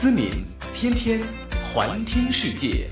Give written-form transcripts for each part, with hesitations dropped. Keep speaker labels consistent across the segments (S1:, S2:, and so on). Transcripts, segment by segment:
S1: 思敏天天环听世界。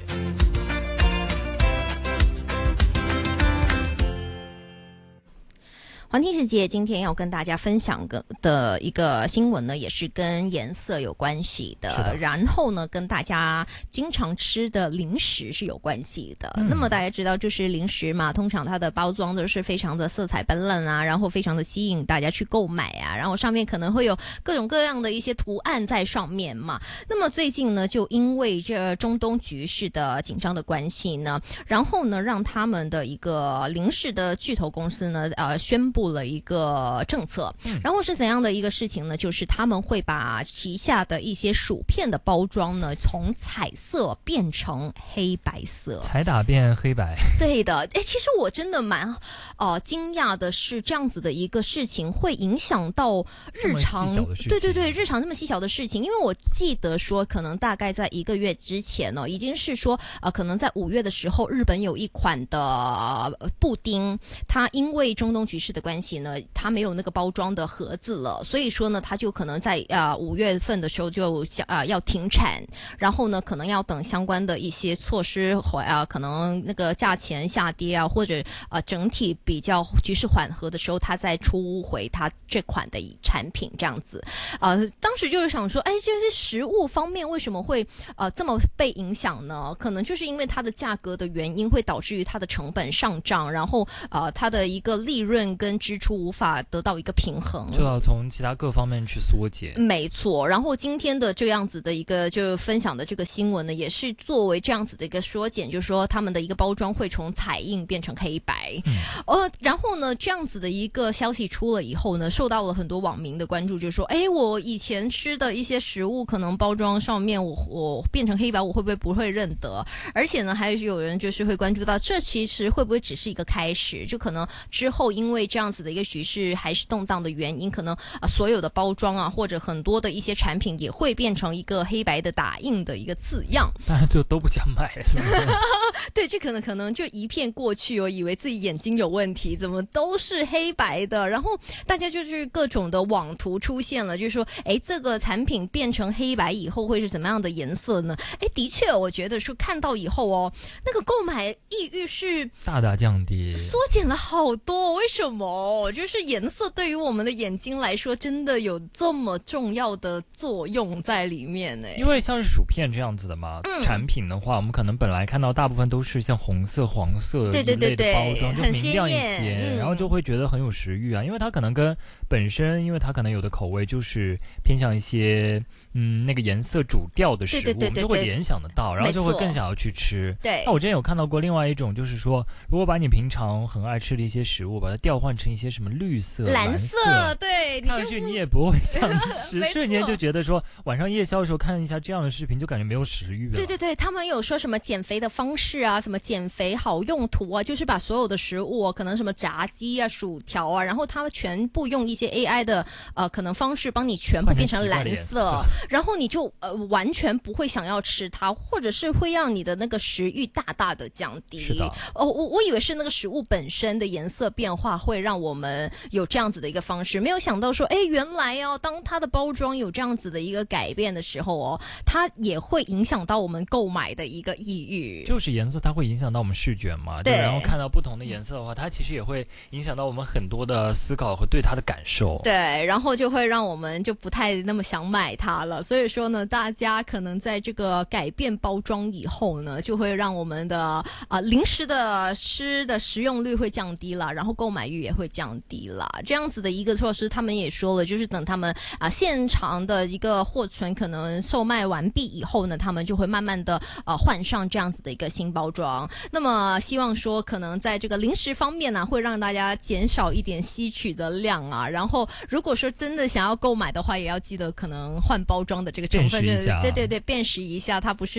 S2: 环听世界今天要跟大家分享的一个新闻呢，也是跟颜色有关系的，然后呢跟大家经常吃的零食是有关系的。那么大家知道就是零食嘛，通常它的包装都是非常的色彩斑斓啊，然后非常的吸引大家去购买啊，然后上面可能会有各种各样的一些图案在上面嘛。那么最近呢，就因为这中东局势的紧张的关系呢，然后呢让他们的一个零食的巨头公司呢宣布了一个政策，然后是怎样的一个事情呢？就是他们会把旗下的一些薯片的包装呢，从彩色变成黑白色，
S3: 彩打变黑白。
S2: 对的，其实我真的蛮惊讶的是，这样子的一个事情会影响到日常，对，日常那么细小的事情。因为我记得说，可能大概在1个月之前呢，已经是说可能在5月的时候，日本有一款的布丁，它因为中东局势的关系呢，它没有那个包装的盒子了，所以说呢，它就可能在5月份的时候就要停产，然后呢，可能要等相关的一些措施可能那个价钱下跌啊，或者整体比较局势缓和的时候，它再出回它这款的产品这样子。当时就是想说，就是食物方面为什么会这么被影响呢？可能就是因为它的价格的原因，会导致于它的成本上涨，然后它的一个利润跟支出无法得到一个平衡，
S3: 就要从其他各方面去缩减。
S2: 没错，然后今天的这样子的一个就分享的这个新闻呢，也是作为这样子的一个缩减，就是说他们的一个包装会从彩印变成黑白。然后呢，这样子的一个消息出了以后呢，受到了很多网民的关注，就是说，我以前吃的一些食物，可能包装上面我变成黑白，我会不会认得？而且呢，还有人就是会关注到，这其实会不会只是一个开始？就可能之后因为这样子的一个局势还是动荡的原因，可能所有的包装啊，或者很多的一些产品也会变成一个黑白的打印的一个字样，
S3: 大家就都不想买了。
S2: 对，这可能就一片过去以为自己眼睛有问题，怎么都是黑白的，然后大家就是各种的网图出现了，就是说这个产品变成黑白以后会是怎么样的颜色呢？的确我觉得说看到以后那个购买意欲是
S3: 大大降低，
S2: 缩减了好多。为什么？就是颜色对于我们的眼睛来说真的有这么重要的作用在里面呢？
S3: 因为像是薯片这样子的嘛，产品的话我们可能本来看到大部分都是像红色黄色一类的包装，就明亮一些，然后就会觉得很有食欲啊。因为它可能跟本身，因为它可能有的口味就是偏向一些那个颜色主调的食物，我们就会联想得到，然后就会更想要去吃。
S2: 对，
S3: 那我之前有看到过另外一种，就是说如果把你平常很爱吃的一些食物把它调换成一些什么绿色蓝色，
S2: 对，
S3: 看上去你也不会想吃瞬间就觉得说晚上夜宵的时候看一下这样的视频就感觉没有食欲了。
S2: 对，他们有说什么减肥的方式啊，什么减肥好用途啊，就是把所有的食物可能什么炸鸡啊薯条啊，然后他们全部用一些 AI 的可能方式帮你全部变成蓝色，然后你就完全不会想要吃它，或者是会让你的那个食欲大大的降低。
S3: 是的，
S2: 我以为是那个食物本身的颜色变化会让我们有这样子的一个方式，没有想到说原来当它的包装有这样子的一个改变的时候它也会影响到我们购买的一个意欲。
S3: 就是颜色它会影响到我们视觉嘛，对，然后看到不同的颜色的话，它其实也会影响到我们很多的思考和对它的感受。
S2: 对，然后就会让我们就不太那么想买它了。所以说呢，大家可能在这个改变包装以后呢，就会让我们的零食的吃的食用率会降低了，然后购买欲也会降低了。这样子的一个措施，他们也说了，就是等他们现场的一个货存可能售卖完毕以后呢，他们就会慢慢的换上这样子的一个新包装。那么希望说可能在这个零食方面呢，会让大家减少一点吸取的量啊，然后如果说真的想要购买的话，也要记得可能换包装的这个成分，
S3: 辨识一下，
S2: 对，辨识一下它不是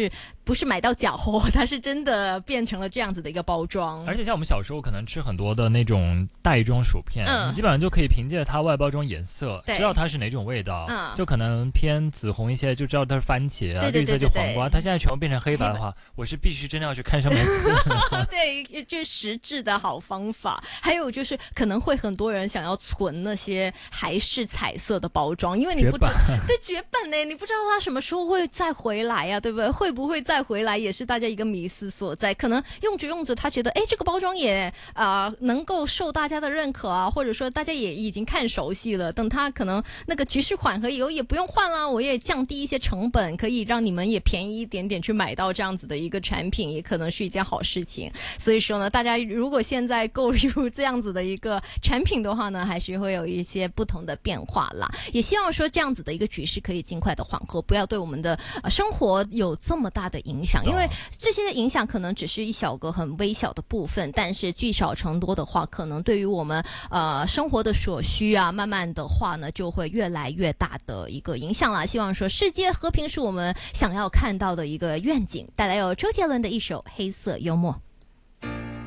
S2: 不是买到假货，它是真的变成了这样子的一个包装。
S3: 而且像我们小时候可能吃很多的那种袋装薯片，你基本上就可以凭借它外包装颜色知道它是哪种味道，就可能偏紫红一些就知道它是番茄啊，绿色就黄瓜。它现在全部变成黑白的话，我是必须真的要去看上面字。
S2: 对，就是实质的好方法。还有就是可能会很多人想要存那些还是彩色的包装，因为你不知道，对，绝版呢，你不知道它什么时候会再回来啊，对不对？会不会再回来也是大家一个迷思所在。可能用着用着他觉得这个包装也能够受大家的认可啊，或者说大家也已经看熟悉了，等他可能那个局势缓和以后也不用换了，我也降低一些成本，可以让你们也便宜一点点去买到这样子的一个产品，也可能是一件好事情。所以说呢，大家如果现在购入这样子的一个产品的话呢，还是会有一些不同的变化啦。也希望说这样子的一个局势可以尽快的缓和，不要对我们的生活有这么大的影响，因为这些的影响可能只是一小个很微小的部分，但是聚少成多的话，可能对于我们生活的所需啊，慢慢的话呢，就会越来越大的一个影响啦。希望说世界和平是我们想要看到的一个愿景。带来有周杰伦的一首《黑色幽默》。